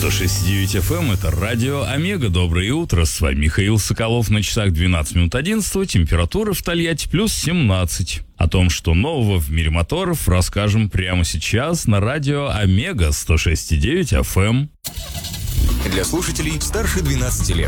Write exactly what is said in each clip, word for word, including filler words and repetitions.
сто шесть и девять эф эм, это радио Омега. Доброе утро, с вами Михаил Соколов. На часах двенадцать минут одиннадцатого, температура в Тольятти плюс семнадцать. О том, что нового в мире моторов, расскажем прямо сейчас на радио Омега сто шесть и девять эф эм. Для слушателей старше двенадцати лет.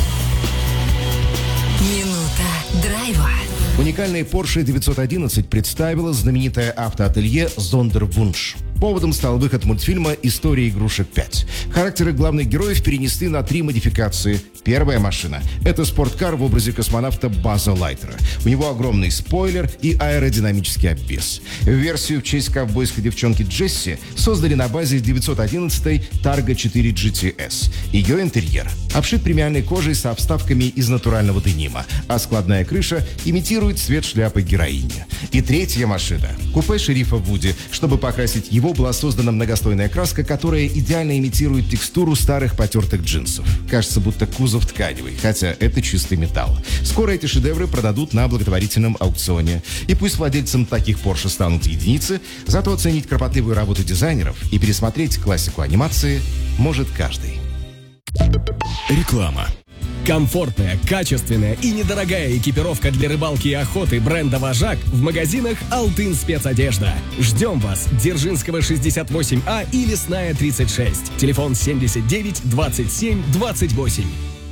Минута драйва. Уникальный Porsche девятьсот одиннадцать представила знаменитое автоателье Sonderwunsch. Поводом стал выход мультфильма «История игрушек пять». Характеры главных героев перенесли на три модификации. Первая машина – это спорткар в образе космонавта База Лайтера. У него огромный спойлер и аэродинамический обвес. Версию в честь ковбойской девчонки Джесси создали на базе девятьсот одиннадцатой Targa четыре джи ти эс. Ее интерьер обшит премиальной кожей со вставками из натурального денима, а складная крыша имитирует цвет шляпы героини. И третья машина – купе шерифа Вуди. Чтобы покрасить его, была создана многослойная краска, которая идеально имитирует текстуру старых потертых джинсов. Кажется, будто кузов тканевый, хотя это чистый металл. Скоро эти шедевры продадут на благотворительном аукционе. И пусть владельцам таких Porsche станут единицы, зато оценить кропотливую работу дизайнеров и пересмотреть классику анимации может каждый. Реклама. Комфортная, качественная и недорогая экипировка для рыбалки и охоты бренда «Вожак» в магазинах «Алтын Спецодежда». Ждем вас! Дзержинского шестьдесят восемь А и Лесная тридцать шесть. Телефон семьдесят девять двадцать семь двадцать восемь.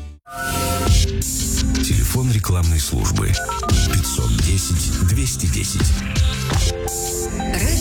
Телефон рекламной службы пятьсот десять двести десять.